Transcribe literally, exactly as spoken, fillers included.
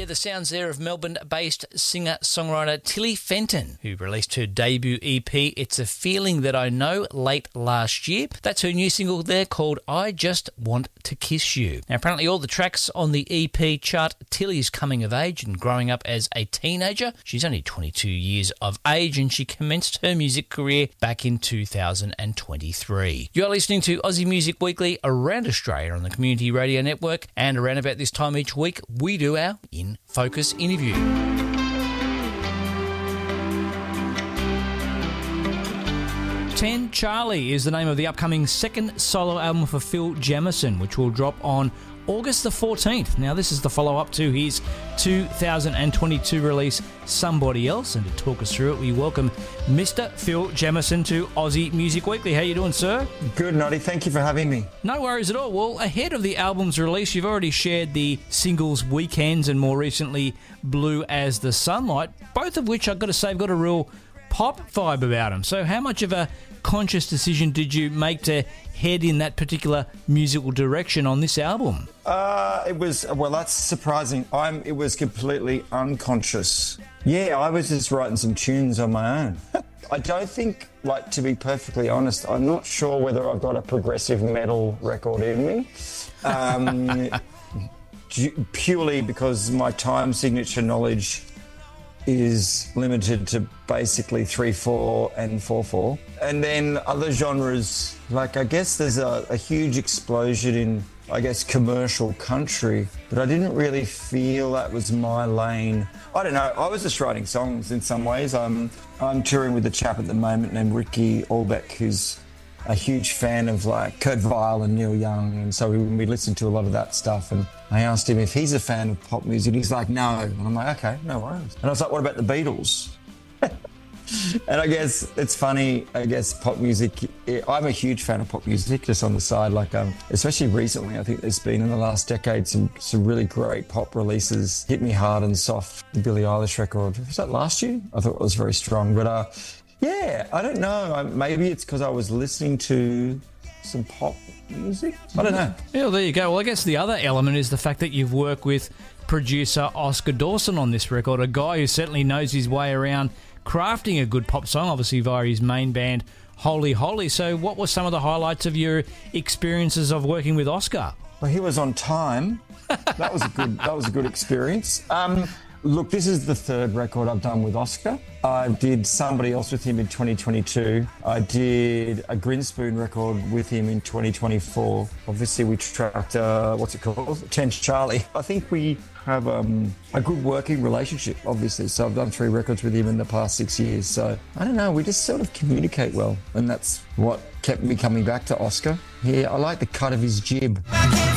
the sounds there of Melbourne-based singer-songwriter Tilly Fenton, who released her debut E P, It's a Feeling That I Know, late last year. That's her new single there called I Just Want to Kiss You. Now, apparently all the tracks on the E P chart Tilly's coming of age and growing up as a teenager. She's only twenty-two years of age and she commenced her music career back in two thousand twenty-three. You're listening to Aussie Music Weekly around Australia on the Community Radio Network, and around about this time each week we do our In Focus interview. ten Charlie is the name of the upcoming second solo album for Phil Jamieson, which will drop on August the fourteenth. Now, this is the follow-up to his two thousand twenty-two release, Somebody Else. And to talk us through it, we welcome Mister Phil Jamieson to Aussie Music Weekly. How you doing, sir? Good, Noddy. Thank you for having me. No worries at all. Well, ahead of the album's release, you've already shared the singles Weekends and more recently Blue as the Sunlight, both of which I've got to say have got a real pop vibe about them. So how much of a conscious decision did you make to head in that particular musical direction on this album? Uh, it was, well, that's surprising. I'm. It was completely unconscious. Yeah, I was just writing some tunes on my own. I don't think, like, to be perfectly honest, I'm not sure whether I've got a progressive metal record in me. Um, purely because my time signature knowledge is limited to basically three four and four four. And then other genres, like I guess there's a, a huge explosion in, I guess, commercial country, but I didn't really feel that was my lane. I don't know, I was just writing songs in some ways. I'm, I'm touring with a chap at the moment named Ricky Albeck, who's a huge fan of like Kurt Weill and Neil Young, and so we, we listened to a lot of that stuff, and I asked him if he's a fan of pop music. He's like, no. And I'm like, okay, no worries. And I was like, what about the Beatles? And I guess it's funny, I guess pop music, I'm a huge fan of pop music, just on the side, like um, especially recently, I think there's been in the last decade some, some really great pop releases. Hit Me Hard and Soft, the Billie Eilish record, was that last year? I thought it was very strong, but uh, yeah, I don't know, maybe it's because I was listening to some pop music, I don't know. Yeah, well, there you go. Well, I guess the other element is the fact that you've worked with producer Oscar Dawson on this record, a guy who certainly knows his way around crafting a good pop song, obviously via his main band, Holy Holy. So what were some of the highlights of your experiences of working with Oscar? Well, he was on time. That was a good, that was a good experience. Um, Look, this is the third record I've done with Oscar. I did Somebody Else with him in twenty twenty-two. I did a Grinspoon record with him in twenty twenty-four. Obviously, we tracked, uh, what's it called? ten Charlie. I think we have um, a good working relationship, obviously. So I've done three records with him in the past six years. So, I don't know, we just sort of communicate well. And that's what kept me coming back to Oscar. Yeah, I like the cut of his jib.